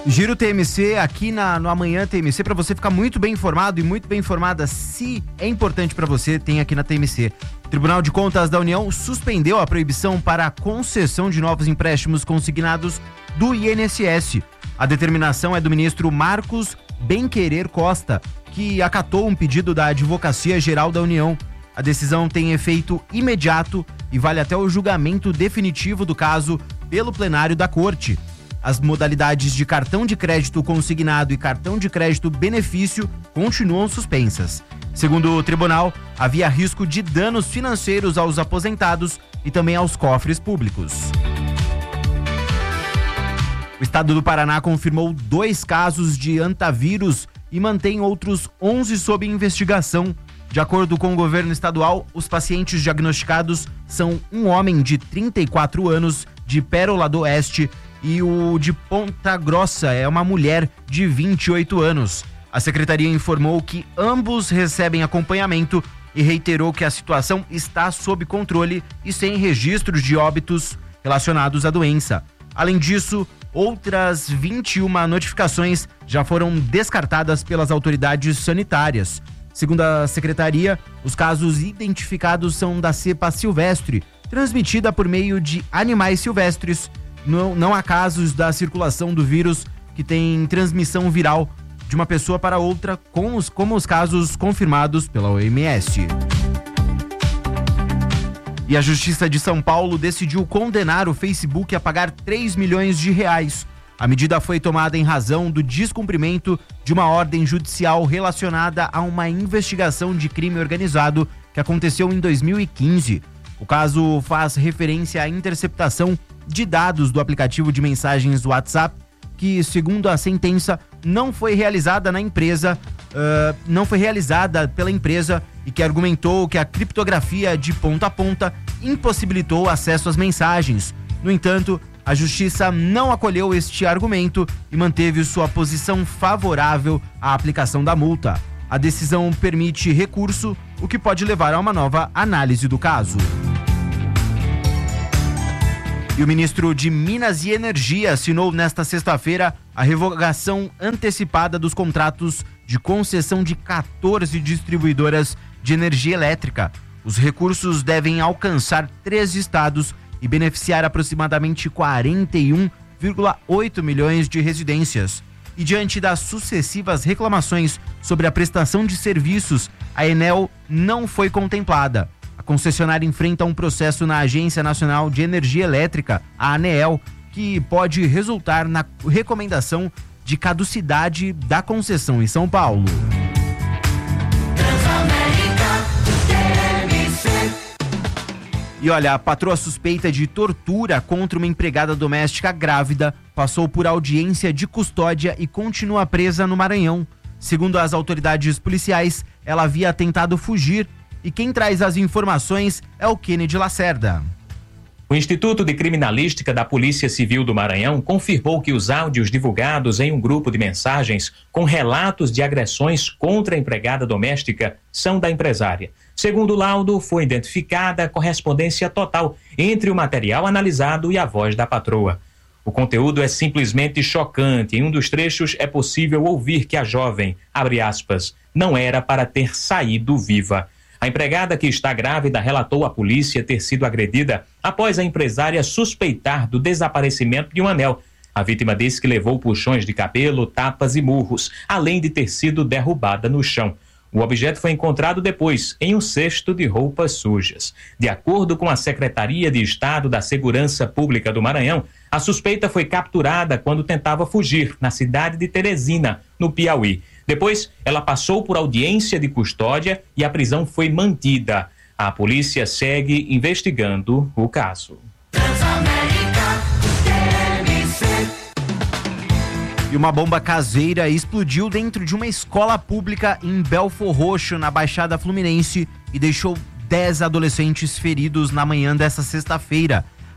Giro TMC aqui no Amanhã TMC, para você ficar muito bem informado e muito bem informada. Se é importante para você, tem aqui na TMC. O Tribunal de Contas da União suspendeu a proibição para a concessão de novos empréstimos consignados do INSS. A determinação é do ministro Marcos Benquerer Costa, que acatou um pedido da Advocacia Geral da União. A decisão tem efeito imediato e vale até o julgamento definitivo do caso pelo plenário da Corte. As modalidades de cartão de crédito consignado e cartão de crédito benefício continuam suspensas. Segundo o tribunal, havia risco de danos financeiros aos aposentados e também aos cofres públicos. O estado do Paraná confirmou 2 casos de antavírus e mantém outros 11 sob investigação. De acordo com o governo estadual, os pacientes diagnosticados são um homem de 34 anos de Pérola do Oeste e o de Ponta Grossa é uma mulher de 28 anos. A secretaria informou que ambos recebem acompanhamento e reiterou que a situação está sob controle e sem registros de óbitos relacionados à doença. Além disso, outras 21 notificações já foram descartadas pelas autoridades sanitárias. Segundo a secretaria, os casos identificados são da cepa silvestre, transmitida por meio de animais silvestres. Não há casos da circulação do vírus que tem transmissão viral de uma pessoa para outra, como os casos confirmados pela OMS. E a Justiça de São Paulo decidiu condenar o Facebook a pagar 3 milhões de reais. A medida foi tomada em razão do descumprimento de uma ordem judicial relacionada a uma investigação de crime organizado que aconteceu em 2015. O caso faz referência à interceptação de dados do aplicativo de mensagens WhatsApp, que, segundo a sentença, não foi realizada pela empresa e que argumentou que a criptografia de ponta a ponta impossibilitou o acesso às mensagens. No entanto, a Justiça não acolheu este argumento e manteve sua posição favorável à aplicação da multa. A decisão permite recurso, o que pode levar a uma nova análise do caso. E o ministro de Minas e Energia assinou nesta sexta-feira a revogação antecipada dos contratos de concessão de 14 distribuidoras de energia elétrica. Os recursos devem alcançar 3 estados e beneficiar aproximadamente 41,8 milhões de residências. E diante das sucessivas reclamações sobre a prestação de serviços, a Enel não foi contemplada. A concessionária enfrenta um processo na Agência Nacional de Energia Elétrica, a ANEEL, que pode resultar na recomendação de caducidade da concessão em São Paulo. E olha, a patroa suspeita de tortura contra uma empregada doméstica grávida passou por audiência de custódia e continua presa no Maranhão. Segundo as autoridades policiais, ela havia tentado fugir. E quem traz as informações é o Kennedy Lacerda. O Instituto de Criminalística da Polícia Civil do Maranhão confirmou que os áudios divulgados em um grupo de mensagens com relatos de agressões contra a empregada doméstica são da empresária. Segundo o laudo, foi identificada a correspondência total entre o material analisado e a voz da patroa. O conteúdo é simplesmente chocante. Em um dos trechos é possível ouvir que a jovem, abre aspas, não era para ter saído viva. A empregada que está grávida relatou à polícia ter sido agredida após a empresária suspeitar do desaparecimento de um anel. A vítima disse que levou puxões de cabelo, tapas e murros, além de ter sido derrubada no chão. O objeto foi encontrado depois em um cesto de roupas sujas. De acordo com a Secretaria de Estado da Segurança Pública do Maranhão, a suspeita foi capturada quando tentava fugir na cidade de Teresina, no Piauí. Depois, ela passou por audiência de custódia e a prisão foi mantida. A polícia segue investigando o caso. E uma bomba caseira explodiu dentro de uma escola pública em Belfor Roxo, na Baixada Fluminense, e deixou 10 adolescentes feridos na manhã desta sexta-feira.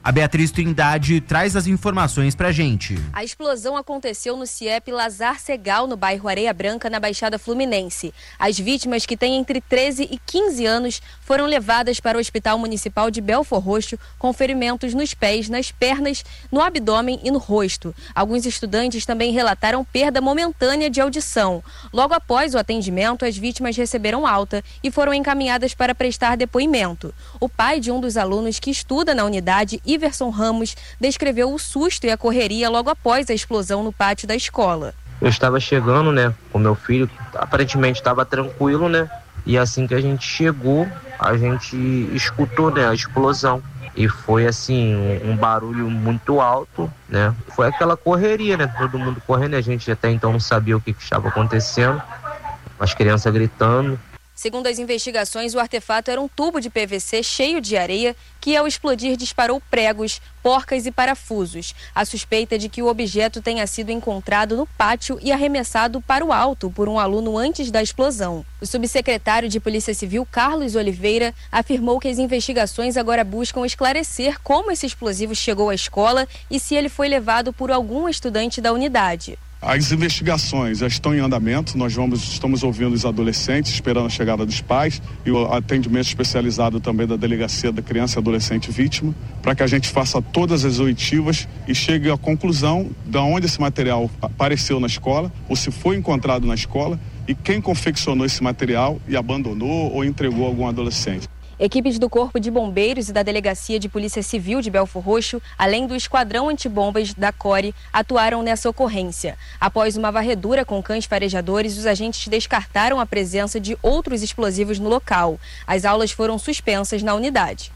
A Beatriz Trindade traz as informações pra gente. A explosão aconteceu no CIEP Lazar Segal, no bairro Areia Branca, na Baixada Fluminense. As vítimas, que têm entre 13 e 15 anos, foram levadas para o Hospital Municipal de Belfor Roxo com ferimentos nos pés, nas pernas, no abdômen e no rosto. Alguns estudantes também relataram perda momentânea de audição. Logo após o atendimento, as vítimas receberam alta e foram encaminhadas para prestar depoimento. O pai de um dos alunos que estuda na unidade, Iverson Ramos, descreveu o susto e a correria logo após a explosão no pátio da escola. Eu estava chegando, com meu filho, que aparentemente estava tranquilo, e assim que a gente chegou, a gente escutou, a explosão. E foi assim, um barulho muito alto, Foi aquela correria, todo mundo correndo, a gente até então não sabia o que estava acontecendo, as crianças gritando. Segundo as investigações, o artefato era um tubo de PVC cheio de areia que, ao explodir, disparou pregos, porcas e parafusos. A suspeita é de que o objeto tenha sido encontrado no pátio e arremessado para o alto por um aluno antes da explosão. O subsecretário de Polícia Civil, Carlos Oliveira, afirmou que as investigações agora buscam esclarecer como esse explosivo chegou à escola e se ele foi levado por algum estudante da unidade. As investigações já estão em andamento, estamos ouvindo os adolescentes, esperando a chegada dos pais e o atendimento especializado também da Delegacia da Criança e Adolescente Vítima, para que a gente faça todas as oitivas e chegue à conclusão de onde esse material apareceu na escola, ou se foi encontrado na escola, e quem confeccionou esse material e abandonou ou entregou a algum adolescente. Equipes do Corpo de Bombeiros e da Delegacia de Polícia Civil de Belfor Roxo, além do Esquadrão Antibombas da CORE, atuaram nessa ocorrência. Após uma varredura com cães farejadores, os agentes descartaram a presença de outros explosivos no local. As aulas foram suspensas na unidade.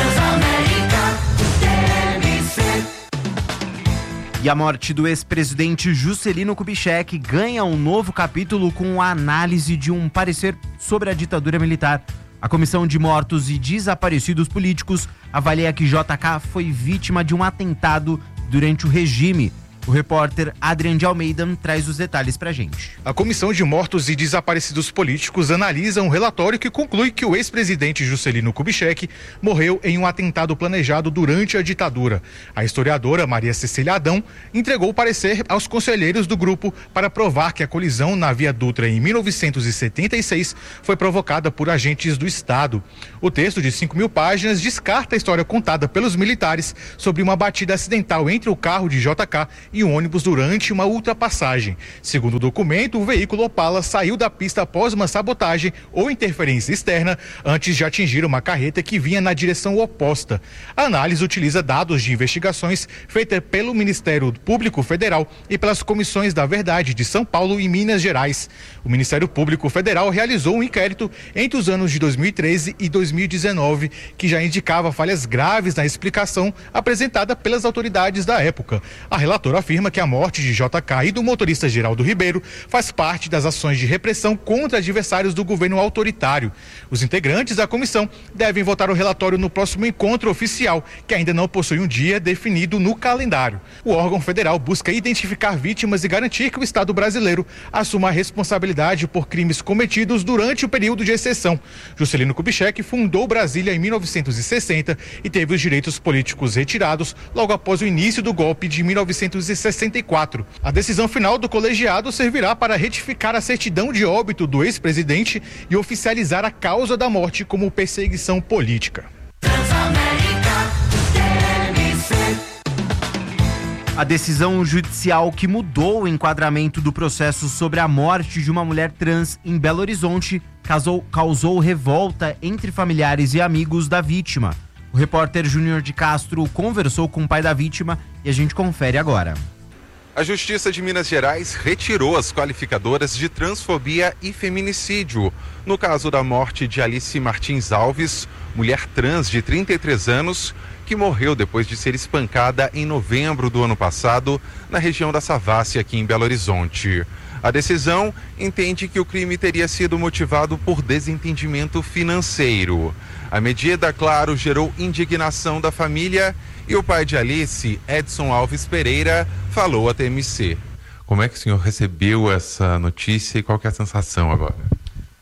E a morte do ex-presidente Juscelino Kubitschek ganha um novo capítulo com a análise de um parecer sobre a ditadura militar. A Comissão de Mortos e Desaparecidos Políticos avalia que JK foi vítima de um atentado durante o regime. O repórter Adrian de Almeida traz os detalhes pra gente. A Comissão de Mortos e Desaparecidos Políticos analisa um relatório que conclui que o ex-presidente Juscelino Kubitschek morreu em um atentado planejado durante a ditadura. A historiadora Maria Cecília Adão entregou o parecer aos conselheiros do grupo para provar que a colisão na Via Dutra em 1976 foi provocada por agentes do Estado. O texto de 5.000 páginas descarta a história contada pelos militares sobre uma batida acidental entre o carro de JK e um ônibus durante uma ultrapassagem. Segundo o documento, o veículo Opala saiu da pista após uma sabotagem ou interferência externa antes de atingir uma carreta que vinha na direção oposta. A análise utiliza dados de investigações feitas pelo Ministério Público Federal e pelas comissões da Verdade de São Paulo e Minas Gerais. O Ministério Público Federal realizou um inquérito entre os anos de 2013 e 2019 que já indicava falhas graves na explicação apresentada pelas autoridades da época. A relatora afirma que a morte de JK e do motorista Geraldo Ribeiro faz parte das ações de repressão contra adversários do governo autoritário. Os integrantes da comissão devem votar o relatório no próximo encontro oficial, que ainda não possui um dia definido no calendário. O órgão federal busca identificar vítimas e garantir que o Estado brasileiro assuma a responsabilidade por crimes cometidos durante o período de exceção. Juscelino Kubitschek fundou Brasília em 1960 e teve os direitos políticos retirados logo após o início do golpe de 1964. A decisão final do colegiado servirá para retificar a certidão de óbito do ex-presidente e oficializar a causa da morte como perseguição política. A decisão judicial que mudou o enquadramento do processo sobre a morte de uma mulher trans em Belo Horizonte causou revolta entre familiares e amigos da vítima. O repórter Júnior de Castro conversou com o pai da vítima e a gente confere agora. A Justiça de Minas Gerais retirou as qualificadoras de transfobia e feminicídio no caso da morte de Alice Martins Alves, mulher trans de 33 anos, que morreu depois de ser espancada em novembro do ano passado na região da Savassi, aqui em Belo Horizonte. A decisão entende que o crime teria sido motivado por desentendimento financeiro. A medida, claro, gerou indignação da família e o pai de Alice, Edson Alves Pereira, falou à TMC. Como é que o senhor recebeu essa notícia e qual que é a sensação agora?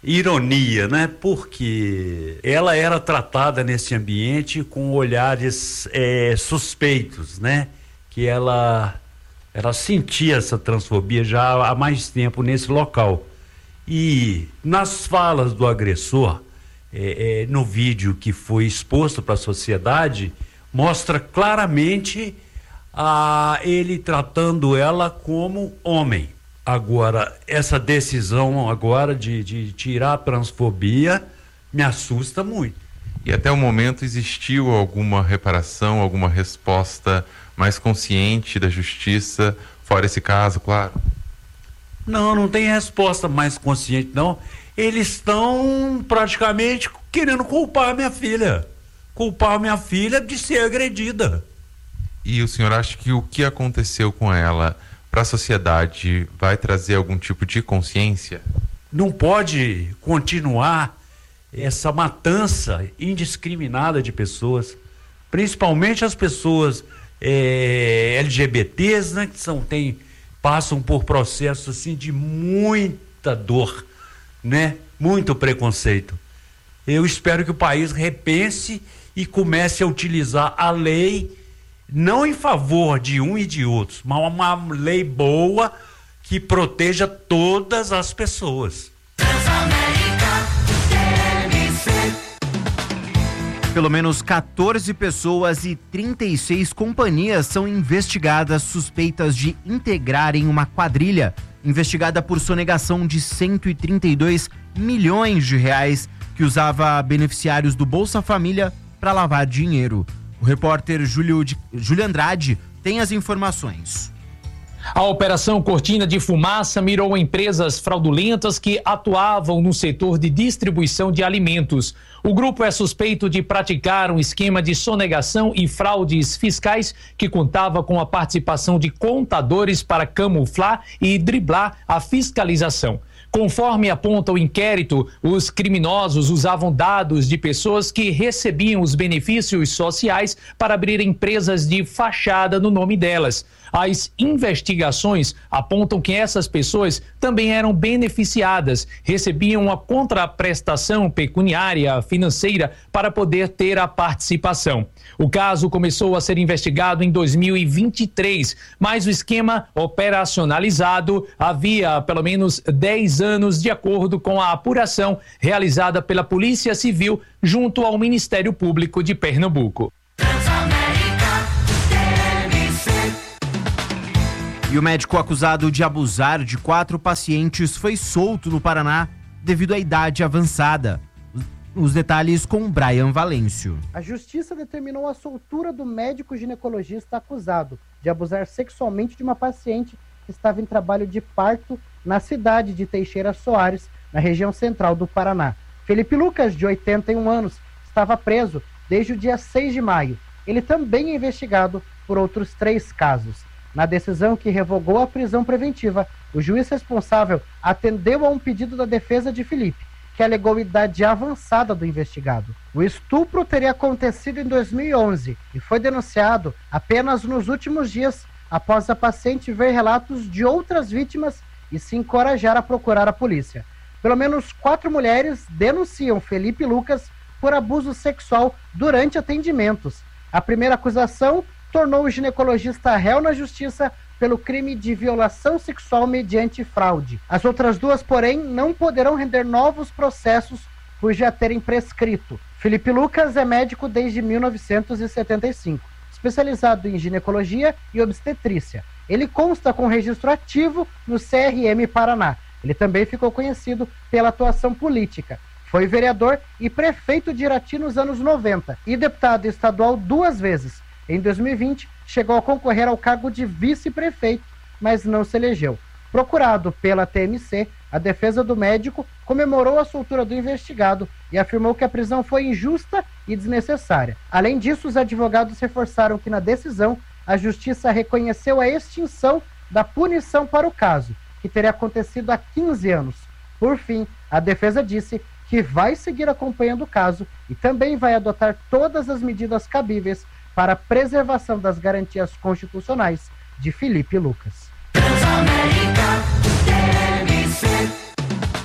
ironia, né? Porque ela era tratada nesse ambiente com olhares suspeitos, né? Que ela sentia essa transfobia já há mais tempo nesse local. E nas falas do agressor, no vídeo que foi exposto para a sociedade, mostra claramente ele tratando ela como homem. Agora, essa decisão agora de tirar a transfobia me assusta muito. E até o momento existiu alguma reparação, alguma resposta mais consciente da justiça, fora esse caso, claro? Não tem resposta mais consciente, não. Eles estão praticamente querendo culpar minha filha de ser agredida. E o senhor acha que o que aconteceu com ela para a sociedade vai trazer algum tipo de consciência? Não pode continuar essa matança indiscriminada de pessoas, principalmente as pessoas LGBTs, né, que passam por processos assim de muita dor, né, muito preconceito. Eu espero que o país repense e comece a utilizar a lei não em favor de um e de outros, mas uma lei boa que proteja todas as pessoas. Pelo menos 14 pessoas e 36 companhias são investigadas suspeitas de integrarem uma quadrilha investigada por sonegação de 132 milhões de reais que usava beneficiários do Bolsa Família para lavar dinheiro. O repórter Júlio Andrade tem as informações. A Operação Cortina de Fumaça mirou empresas fraudulentas que atuavam no setor de distribuição de alimentos. O grupo é suspeito de praticar um esquema de sonegação e fraudes fiscais que contava com a participação de contadores para camuflar e driblar a fiscalização. Conforme aponta o inquérito, os criminosos usavam dados de pessoas que recebiam os benefícios sociais para abrir empresas de fachada no nome delas. As investigações apontam que essas pessoas também eram beneficiadas, recebiam uma contraprestação pecuniária financeira para poder ter a participação. O caso começou a ser investigado em 2023, mas o esquema operacionalizado havia pelo menos 10 anos, de acordo com a apuração realizada pela Polícia Civil junto ao Ministério Público de Pernambuco. E o médico acusado de abusar de 4 pacientes foi solto no Paraná devido à idade avançada. Os detalhes com Brian Valêncio. A justiça determinou a soltura do médico ginecologista acusado de abusar sexualmente de uma paciente que estava em trabalho de parto na cidade de Teixeira Soares, na região central do Paraná. Felipe Lucas, de 81 anos, estava preso desde o dia 6 de maio. Ele também é investigado por outros 3 casos. Na decisão que revogou a prisão preventiva, o juiz responsável atendeu a um pedido da defesa de Felipe, que alegou idade avançada do investigado. O estupro teria acontecido em 2011 e foi denunciado apenas nos últimos dias, após a paciente ver relatos de outras vítimas e se encorajar a procurar a polícia. Pelo menos 4 mulheres denunciam Felipe Lucas por abuso sexual durante atendimentos. A primeira acusação tornou o ginecologista réu na justiça pelo crime de violação sexual mediante fraude. As outras 2, porém, não poderão render novos processos por já terem prescrito. Felipe Lucas é médico desde 1975, especializado em ginecologia e obstetrícia. Ele consta com registro ativo no CRM Paraná. Ele também ficou conhecido pela atuação política. Foi vereador e prefeito de Irati nos anos 90 e deputado estadual 2 vezes. Em 2020, chegou a concorrer ao cargo de vice-prefeito, mas não se elegeu. Procurado pela TMC, a defesa do médico comemorou a soltura do investigado e afirmou que a prisão foi injusta e desnecessária. Além disso, os advogados reforçaram que na decisão, a justiça reconheceu a extinção da punição para o caso, que teria acontecido há 15 anos. Por fim, a defesa disse que vai seguir acompanhando o caso e também vai adotar todas as medidas cabíveis para a preservação das garantias constitucionais de Felipe Lucas.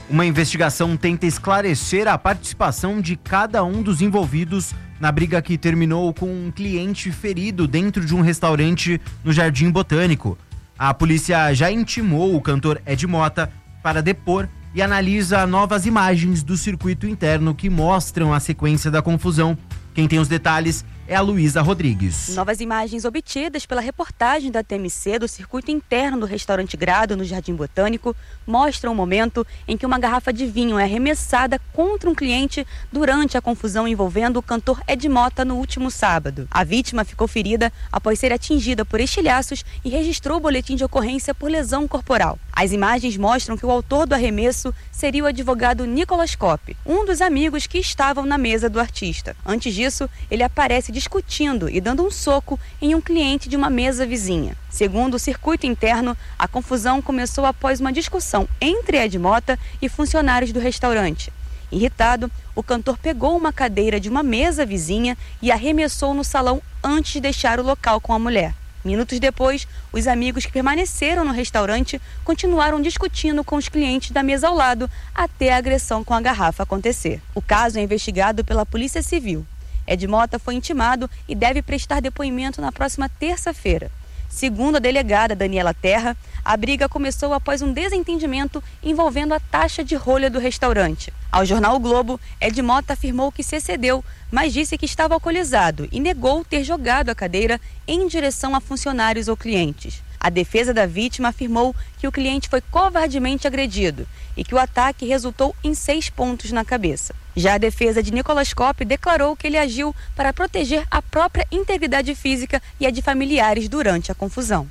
Uma investigação tenta esclarecer a participação de cada um dos envolvidos na briga que terminou com um cliente ferido dentro de um restaurante no Jardim Botânico. A polícia já intimou o cantor Ed Mota para depor e analisa novas imagens do circuito interno que mostram a sequência da confusão. Quem tem os detalhes é a Luísa Rodrigues. Novas imagens obtidas pela reportagem da TMC do circuito interno do restaurante Grado, no Jardim Botânico, mostram o momento em que uma garrafa de vinho é arremessada contra um cliente durante a confusão envolvendo o cantor Ed Mota no último sábado. A vítima ficou ferida após ser atingida por estilhaços e registrou o boletim de ocorrência por lesão corporal. As imagens mostram que o autor do arremesso seria o advogado Nicolas Kopp, um dos amigos que estavam na mesa do artista. Antes disso, ele aparece discutindo e dando um soco em um cliente de uma mesa vizinha. Segundo o circuito interno, a confusão começou após uma discussão entre Ed Mota e funcionários do restaurante. Irritado, o cantor pegou uma cadeira de uma mesa vizinha e arremessou no salão antes de deixar o local com a mulher. Minutos depois, os amigos que permaneceram no restaurante continuaram discutindo com os clientes da mesa ao lado até a agressão com a garrafa acontecer. O caso é investigado pela Polícia Civil. Ed Mota foi intimado e deve prestar depoimento na próxima terça-feira. Segundo a delegada Daniela Terra, a briga começou após um desentendimento envolvendo a taxa de rolha do restaurante. Ao jornal O Globo, Ed Mota afirmou que se excedeu, mas disse que estava alcoolizado e negou ter jogado a cadeira em direção a funcionários ou clientes. A defesa da vítima afirmou que o cliente foi covardemente agredido e que o ataque resultou em 6 pontos na cabeça. Já a defesa de Nicolas Kopp declarou que ele agiu para proteger a própria integridade física e a de familiares durante a confusão.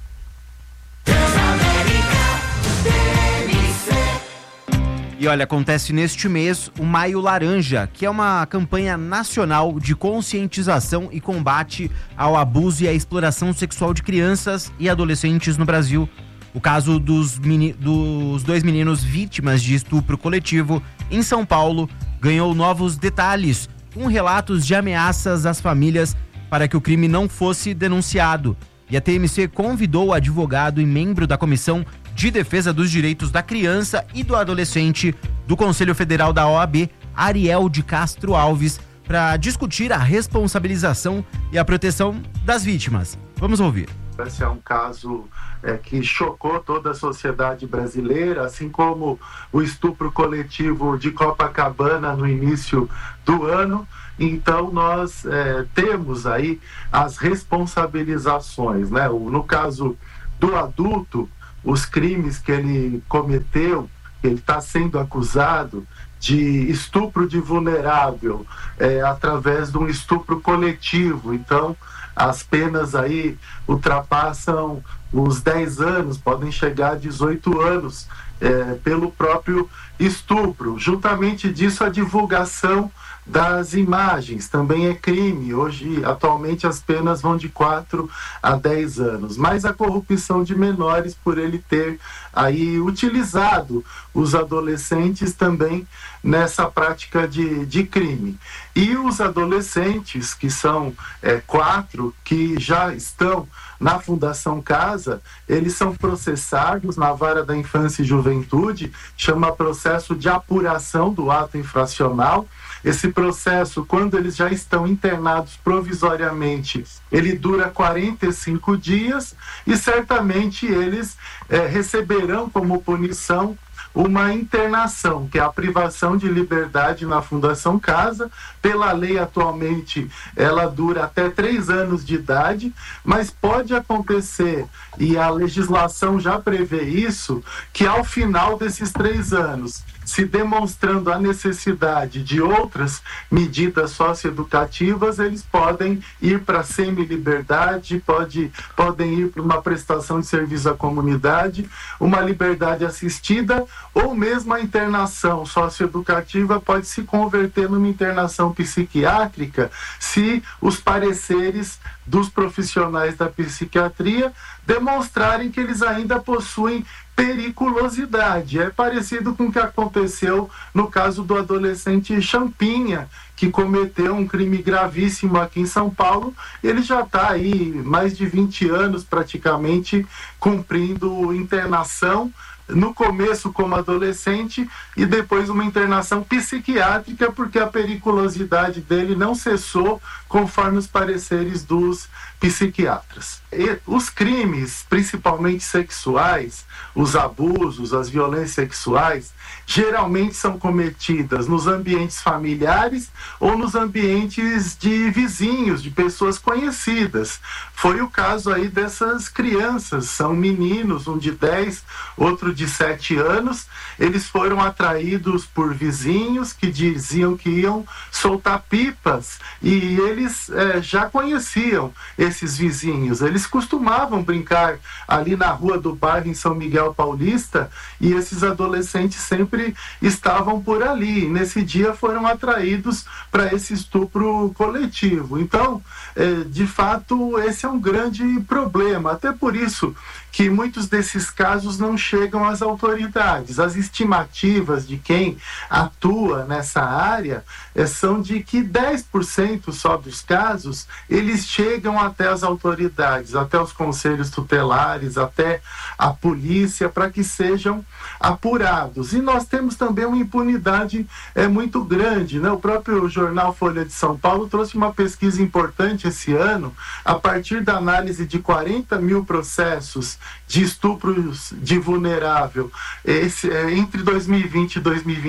E olha, acontece neste mês o Maio Laranja, que é uma campanha nacional de conscientização e combate ao abuso e à exploração sexual de crianças e adolescentes no Brasil. O caso dos 2 meninos vítimas de estupro coletivo em São Paulo ganhou novos detalhes, com relatos de ameaças às famílias para que o crime não fosse denunciado. E a TMC convidou o advogado e membro da Comissão de Defesa dos Direitos da Criança e do Adolescente do Conselho Federal da OAB, Ariel de Castro Alves, para discutir a responsabilização e a proteção das vítimas. Vamos ouvir. Esse é um caso que chocou toda a sociedade brasileira, assim como o estupro coletivo de Copacabana no início do ano. Então nós temos aí as responsabilizações, né? No caso do adulto, os crimes que ele cometeu, ele está sendo acusado de estupro de vulnerável através de um estupro coletivo. Então as penas aí ultrapassam os 10 anos, podem chegar a 18 anos pelo próprio estupro. Juntamente disso, a divulgação das imagens também é crime. Hoje, atualmente, as penas vão de 4 a 10 anos. Mas a corrupção de menores, por ele ter aí utilizado os adolescentes também nessa prática de crime. E os adolescentes, que são 4, que já estão na Fundação Casa, eles são processados na Vara da Infância e Juventude, chama processo de apuração do ato infracional. Esse processo, quando eles já estão internados provisoriamente, ele dura 45 dias e certamente eles receberão como punição uma internação, que é a privação de liberdade na Fundação Casa. Pela lei, atualmente, ela dura até 3 anos de idade, mas pode acontecer, e a legislação já prevê isso, que ao final desses 3 anos, se demonstrando a necessidade de outras medidas socioeducativas, eles podem ir para a semi-liberdade, podem ir para uma prestação de serviço à comunidade, uma liberdade assistida, ou mesmo a internação socioeducativa pode se converter numa internação psiquiátrica se os pareceres dos profissionais da psiquiatria demonstrarem que eles ainda possuem periculosidade. É parecido com o que aconteceu no caso do adolescente Champinha, que cometeu um crime gravíssimo aqui em São Paulo. Ele já está aí mais de 20 anos praticamente cumprindo internação, no começo como adolescente e depois uma internação psiquiátrica, porque a periculosidade dele não cessou conforme os pareceres dos psiquiatras. E os crimes, principalmente sexuais, os abusos, as violências sexuais, geralmente são cometidas nos ambientes familiares ou nos ambientes de vizinhos, de pessoas conhecidas. Foi o caso aí dessas crianças, são meninos, um de 10, outro de 7 anos. Eles foram atraídos por vizinhos que diziam que iam soltar pipas e eles já conheciam esses vizinhos. Eles costumavam brincar ali na rua do bairro em São Miguel Paulista e esses adolescentes sempre estavam por ali. Nesse dia foram atraídos para esse estupro coletivo. Então, de fato, esse é um grande problema. Até por isso que muitos desses casos não chegam às autoridades. As estimativas de quem atua nessa área são de que 10% só dos casos eles chegam até as autoridades, até os conselhos tutelares, até a polícia, para que sejam apurados. E nós temos também uma impunidade muito grande, né? O próprio jornal Folha de São Paulo trouxe uma pesquisa importante esse ano, a partir da análise de 40 mil processos de estupros de vulnerável entre 2020 e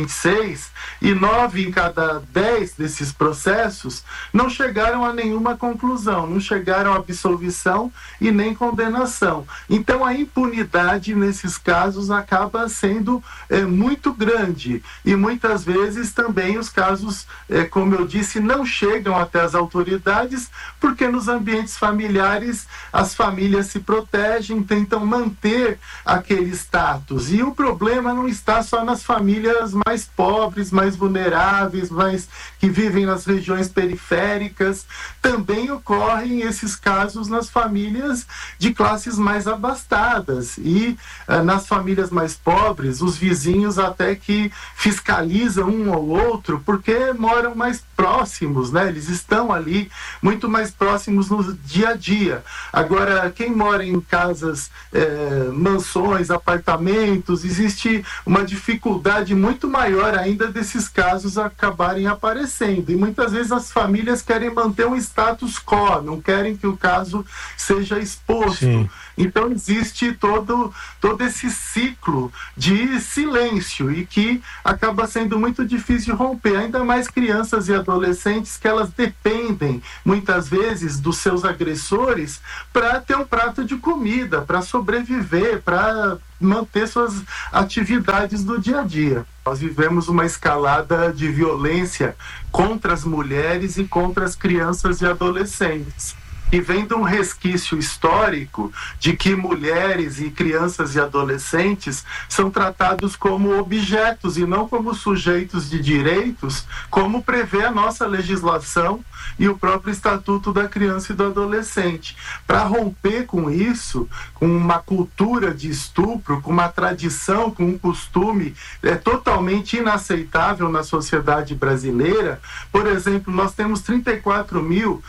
2026, e 9 em cada 10 desses processos não chegaram a nenhuma conclusão, não chegaram a absolvição e nem condenação. Então a impunidade nesses casos acaba sendo muito grande e muitas vezes também os casos, como eu disse, não chegam até as autoridades porque nos ambientes familiares as famílias se protegem, tentam manter aquele status, e o problema não está só nas famílias mais pobres, mais vulneráveis, mais que vivem nas regiões periféricas. Também ocorrem esses casos nas famílias de classes mais abastadas e nas famílias mais pobres, os vizinhos até que fiscalizam um ao outro porque moram mais próximos, né? Eles estão ali muito mais próximos no dia a dia. Agora, quem mora em casas, mansões, apartamentos, existe uma dificuldade muito maior ainda desses casos acabarem aparecendo. E muitas vezes as famílias querem manter um status quo, não querem que o caso seja exposto. Sim. Então existe todo esse ciclo de silêncio e que acaba sendo muito difícil de romper, ainda mais crianças e adolescentes que elas dependem muitas vezes dos seus agressores para ter um prato de comida, para sobreviver, para manter suas atividades do dia a dia. Nós vivemos uma escalada de violência contra as mulheres e contra as crianças e adolescentes. E vem de um resquício histórico de que mulheres e crianças e adolescentes são tratados como objetos e não como sujeitos de direitos, como prevê a nossa legislação e o próprio Estatuto da Criança e do Adolescente. Para romper com isso, com uma cultura de estupro, com uma tradição, com um costume totalmente inaceitável na sociedade brasileira, por exemplo, nós temos 34 mil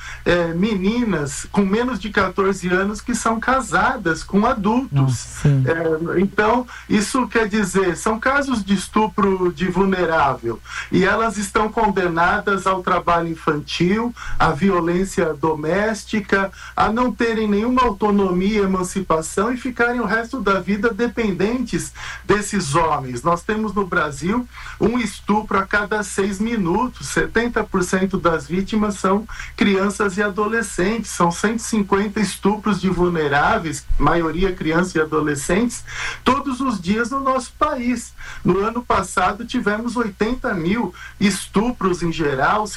meninas com menos de 14 anos que são casadas com adultos. Então, isso quer dizer, são casos de estupro de vulnerável e elas estão condenadas ao trabalho infantil, à violência doméstica, a não terem nenhuma autonomia e emancipação e ficarem o resto da vida dependentes desses homens. Nós temos no Brasil um estupro a cada 6 minutos, 70% das vítimas são crianças e adolescentes. São 150 estupros de vulneráveis, maioria crianças e adolescentes, todos os dias no nosso país. No ano passado tivemos 80 mil estupros em geral,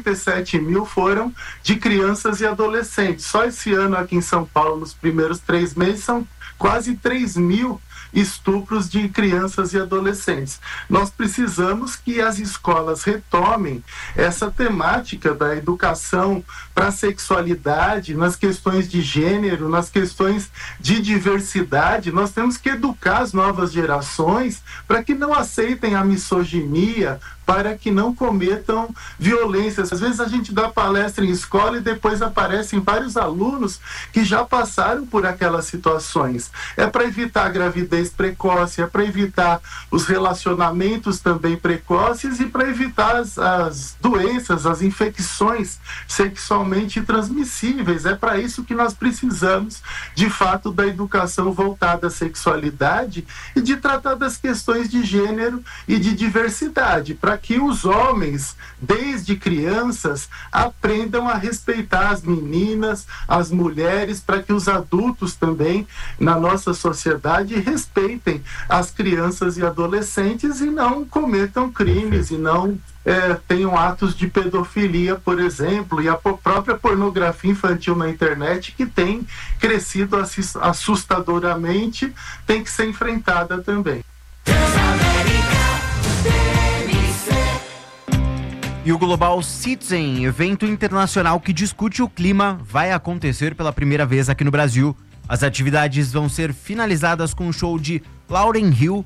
57 mil foram de crianças e adolescentes. Só esse ano aqui em São Paulo, nos primeiros 3 meses, são quase 3 mil estupros de crianças e adolescentes. Nós precisamos que as escolas retomem essa temática da educação para a sexualidade, nas questões de gênero, nas questões de diversidade. Nós temos que educar as novas gerações para que não aceitem a misoginia, para que não cometam violências. Às vezes a gente dá palestra em escola e depois aparecem vários alunos que já passaram por aquelas situações. É para evitar a gravidez precoce, é para evitar os relacionamentos também precoces e para evitar as doenças, as infecções sexualmente transmissíveis. É para isso que nós precisamos, de fato, da educação voltada à sexualidade e de tratar das questões de gênero e de diversidade, para que os homens, desde crianças, aprendam a respeitar as meninas, as mulheres, para que os adultos também, na nossa sociedade, respeitem as crianças e adolescentes e não cometam crimes e não tenham atos de pedofilia, por exemplo, e a própria pornografia infantil na internet, que tem crescido assustadoramente, tem que ser enfrentada também. E o Global Citizen, evento internacional que discute o clima, vai acontecer pela primeira vez aqui no Brasil. As atividades vão ser finalizadas com o show de Lauryn Hill,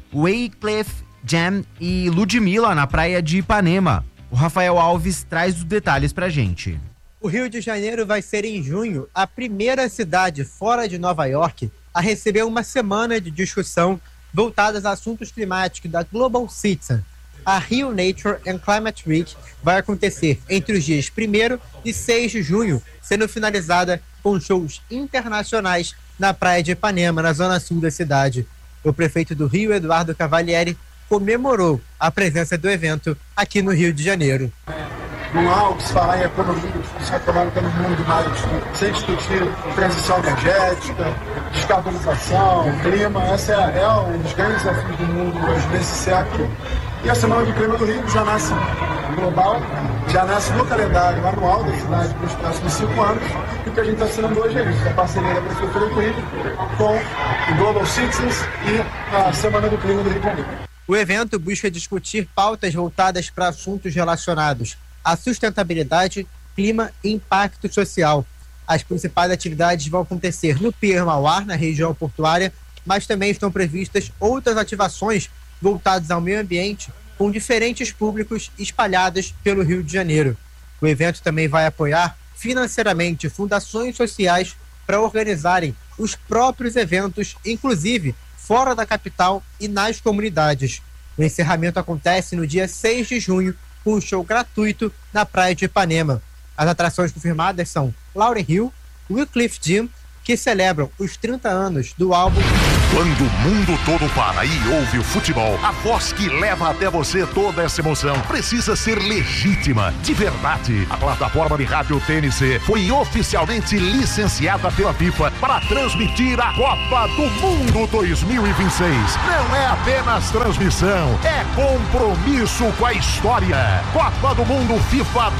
Wyclef Jean e Ludmilla na praia de Ipanema. O Rafael Alves traz os detalhes pra gente. O Rio de Janeiro vai ser em junho a primeira cidade fora de Nova York a receber uma semana de discussão voltadas a assuntos climáticos da Global Citizen. A Rio Nature and Climate Week vai acontecer entre os dias 1º e 6 de junho, sendo finalizada com shows internacionais na praia de Ipanema, na zona sul da cidade. O prefeito do Rio, Eduardo Cavalieri, comemorou a presença do evento aqui no Rio de Janeiro. Não há o que se falar em economia, se retomar pelo mundo mais sem discutir transição energética, descarbonização, clima. Esse é um dos grandes desafios do mundo hoje, nesse século. E a Semana do Clima do Rio já nasce global, já nasce no calendário anual da cidade para os próximos 5 anos. E o que a gente está assinando hoje é isso, a parceria da Prefeitura do Rio com o Global Citizens e a Semana do Clima do Rio de Janeiro. O evento busca discutir pautas voltadas para assuntos relacionados à sustentabilidade, clima e impacto social. As principais atividades vão acontecer no Pier Mauá, na região portuária, mas também estão previstas outras ativações voltadas ao meio ambiente com diferentes públicos espalhados pelo Rio de Janeiro. O evento também vai apoiar financeiramente fundações sociais para organizarem os próprios eventos, inclusive fora da capital e nas comunidades. O encerramento acontece no dia 6 de junho, com um show gratuito na praia de Ipanema. As atrações confirmadas são Lauryn Hill, Wyclef Jean, que celebram os 30 anos do álbum. Quando o mundo todo para e ouve o futebol, a voz que leva até você toda essa emoção precisa ser legítima, de verdade. A plataforma de rádio TNC foi oficialmente licenciada pela FIFA para transmitir a Copa do Mundo 2026. Não é apenas transmissão, é compromisso com a história. Copa do Mundo FIFA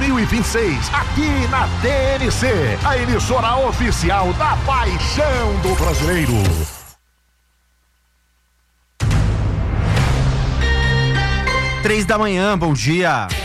2026, aqui na TNC, a emissora oficial da paixão do brasileiro. 3 da manhã, bom dia.